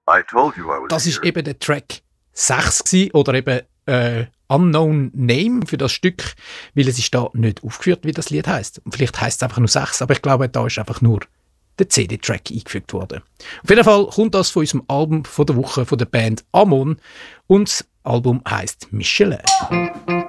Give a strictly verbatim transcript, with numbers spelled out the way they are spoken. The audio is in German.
I told you I was Das here. ist eben der Track sechs gewesen, oder eben äh, Unknown Name für das Stück, weil es ist da nicht aufgeführt, wie das Lied heisst. Und vielleicht heisst es einfach nur sechs, aber ich glaube, da ist einfach nur der C D-Track eingefügt worden. Auf jeden Fall kommt das von unserem Album von der Woche von der Band Amon und das Album heisst Michelin.